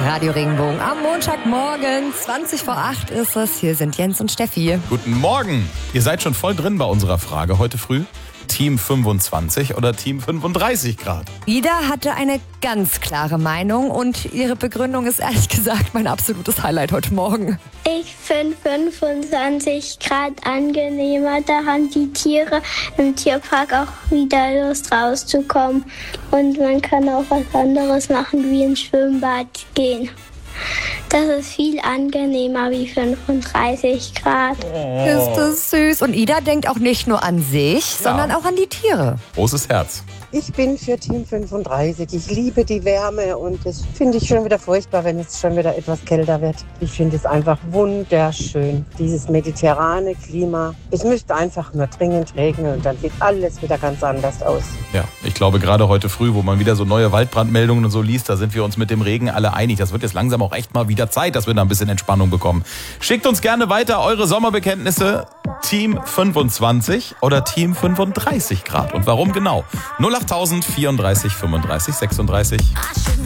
Radio Regenbogen am Montagmorgen, 20 vor 8 ist es. Hier sind Jens und Steffi. Guten Morgen. Ihr seid schon voll drin bei unserer Frage heute früh. Team 25 oder Team 35 Grad? Ida hatte eine ganz klare Meinung und ihre Begründung ist ehrlich gesagt mein absolutes Highlight heute Morgen. Ich finde 25 Grad angenehmer. Da haben die Tiere im Tierpark auch wieder Lust rauszukommen. Und man kann auch was anderes machen, wie ins Schwimmbad gehen. Das ist viel angenehmer wie 35 Grad. Ist das süß. Und Ida denkt auch nicht nur an sich, sondern auch an die Tiere. Großes Herz. Ich bin für Team 35. Ich liebe die Wärme und das finde ich schon wieder furchtbar, wenn es schon wieder etwas kälter wird. Ich finde es einfach wunderschön, dieses mediterrane Klima. Es müsste einfach nur dringend regnen und dann sieht alles wieder ganz anders aus. Ja, ich glaube gerade heute früh, wo man wieder so neue Waldbrandmeldungen und so liest, da sind wir uns mit dem Regen alle einig. Das wird jetzt langsam auch echt mal wieder Zeit, dass wir da ein bisschen Entspannung bekommen. Schickt uns gerne weiter eure Sommerbekenntnisse. Team 25 oder Team 35 Grad. Und warum genau? 08000 34 35 36.